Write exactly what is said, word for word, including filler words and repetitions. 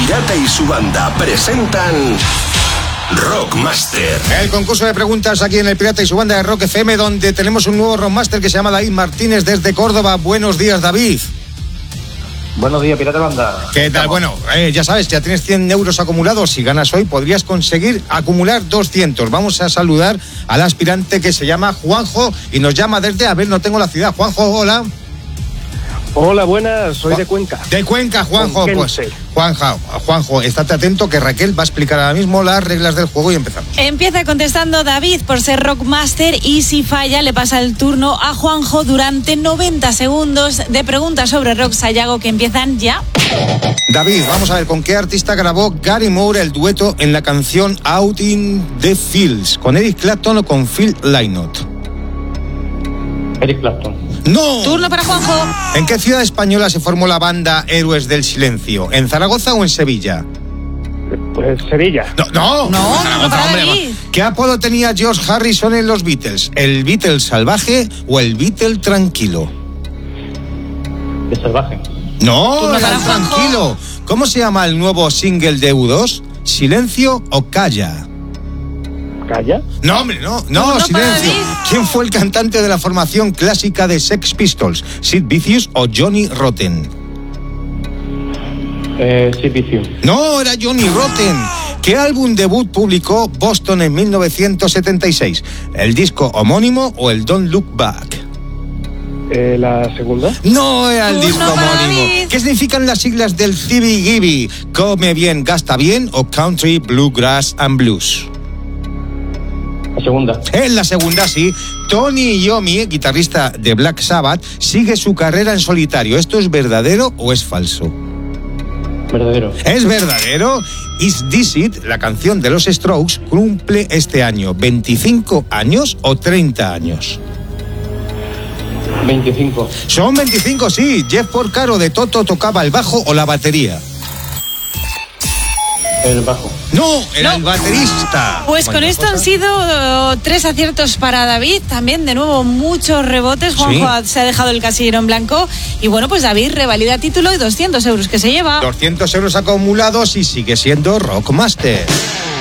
Pirata y su banda presentan Rockmaster. El concurso de preguntas aquí en el Pirata y su banda de Rock F M, donde tenemos un nuevo Rockmaster que se llama David Martínez desde Córdoba. Buenos días, David. Buenos días, Pirata Banda. ¿Qué tal? Bueno, eh, ya sabes, ya tienes cien euros acumulados. Si ganas hoy, podrías conseguir acumular doscientos. Vamos a saludar al aspirante que se llama Juanjo y nos llama desde, a ver, no tengo la ciudad. Juanjo, hola. Hola, buenas, soy de Cuenca. De Cuenca, Juanjo. Pues, Juanjo, Juanjo, estate atento que Raquel va a explicar ahora mismo las reglas del juego y empezamos. Empieza contestando David por ser Rockmaster y si falla le pasa el turno a Juanjo durante noventa segundos de preguntas sobre rock Sayago que empiezan ya. David, vamos a ver, ¿con qué artista grabó Gary Moore el dueto en la canción Out in the Fields? ¿Con Eric Clapton o con Phil Lynott? Eric Clapton. ¡No! Turno para Juanjo. ¿En qué ciudad española se formó la banda Héroes del Silencio? ¿En Zaragoza o en Sevilla? Pues Sevilla. No, no, no, Zaragoza, no para hombre. David. ¿Qué apodo tenía George Harrison en los Beatles? ¿El Beatle salvaje o el Beatle tranquilo? De salvaje. No, Turno era para el Juanjo. tranquilo. ¿Cómo se llama el nuevo single de U dos? ¿Silencio o Calla? ¿Calla? No, hombre, no, no, Turno para silencio. David. ¿Quién fue el cantante de la formación clásica de Sex Pistols? ¿Sid Vicious o Johnny Rotten? Eh, sí, Vicious. No, era Johnny Rotten. ¿Qué álbum debut publicó Boston en mil novecientos setenta y seis? ¿El disco homónimo o el Don't Look Back? Eh, ¿La segunda? No era el Turno disco para homónimo. David. ¿Qué significan las siglas del C B G B? ¿Come bien, gasta bien o Country, Bluegrass and Blues? La segunda. En la segunda, sí. Tony Iommi, guitarrista de Black Sabbath, sigue su carrera en solitario. ¿Esto es verdadero o es falso? Verdadero. ¿Es verdadero? Is This It, la canción de los Strokes, cumple este año veinticinco años o treinta años. veinticinco. Son veinticinco, sí. Jeff Porcaro de Toto tocaba el bajo o la batería. El bajo. No, era No. el baterista. Pues Bueno, con esto cosa. han sido uh, tres aciertos para David. También, de nuevo, muchos rebotes. Juanjo Sí. se ha dejado el casillero en blanco. Y bueno, pues David revalida título y doscientos euros que se lleva. doscientos euros acumulados y sigue siendo Rockmaster.